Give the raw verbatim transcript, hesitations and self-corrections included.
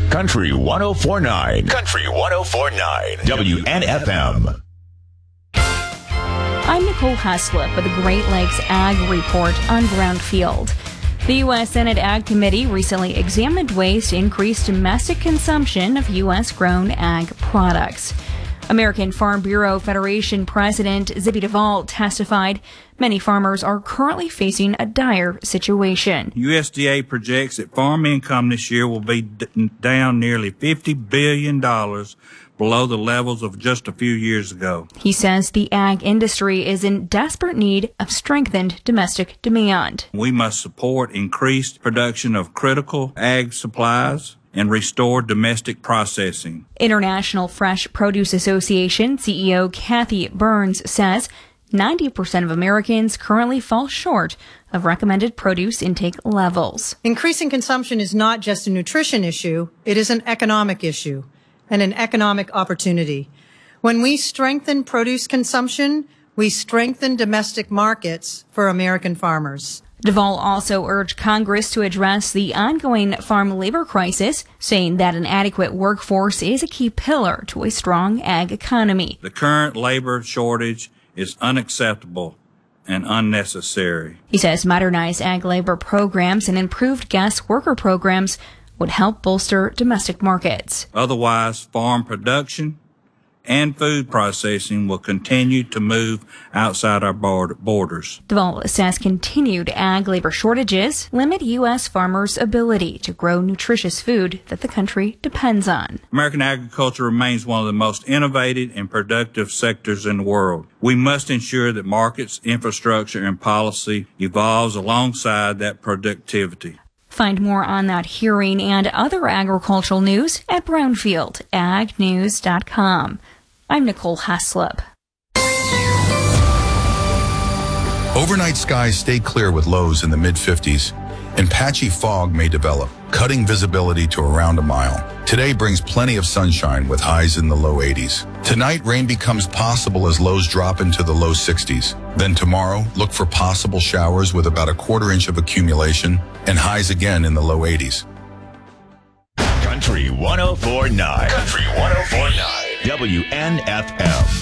Country one oh four point nine. Country one oh four point nine. W N F M. I'm Nicole Haslip with the Great Lakes Ag Report on Brownfield. The U S Senate Ag Committee recently examined ways to increase domestic consumption of U S-grown ag products. American Farm Bureau Federation President Zippy Duvall testified many farmers are currently facing a dire situation. U S D A projects that farm income this year will be d- down nearly fifty billion dollars below the levels of just a few years ago. He says the ag industry is in desperate need of strengthened domestic demand. We must support increased production of critical ag supplies and restore domestic processing. International Fresh Produce Association C E O Kathy Burns says ninety percent of Americans currently fall short of recommended produce intake levels. Increasing consumption is not just a nutrition issue, it is an economic issue and an economic opportunity. When we strengthen produce consumption, we strengthen domestic markets for American farmers. Duvall also urged Congress to address the ongoing farm labor crisis, saying that an adequate workforce is a key pillar to a strong ag economy. The current labor shortage is unacceptable and unnecessary. He says modernized ag labor programs and improved guest worker programs would help bolster domestic markets. Otherwise, farm production and food processing will continue to move outside our borders. Duvall says continued ag labor shortages limit U S farmers' ability to grow nutritious food that the country depends on. American agriculture remains one of the most innovative and productive sectors in the world. We must ensure that markets, infrastructure, and policy evolves alongside that productivity. Find more on that hearing and other agricultural news at brownfield ag news dot com. I'm Nicole Haslip. Overnight skies stay clear with lows in the mid fifties, and patchy fog may develop, cutting visibility to around a mile. Today brings plenty of sunshine with highs in the low eighties. Tonight, rain becomes possible as lows drop into the low sixties. Then tomorrow, look for possible showers with about a quarter inch of accumulation and highs again in the low eighties. Country one oh four point nine. Country one oh four point nine. W N F M.